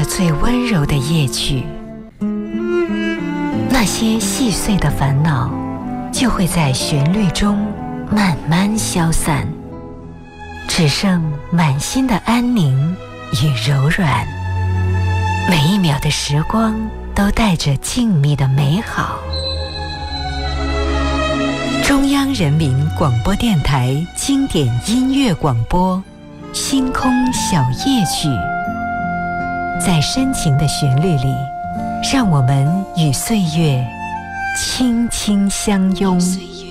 最温柔的夜曲，那些细碎的烦恼就会在旋律中慢慢消散，只剩满心的安宁与柔软。每一秒的时光都带着静谧的美好。中央人民广播电台经典音乐广播《星空小夜曲》，在深情的旋律里，让我们与岁月轻轻相拥。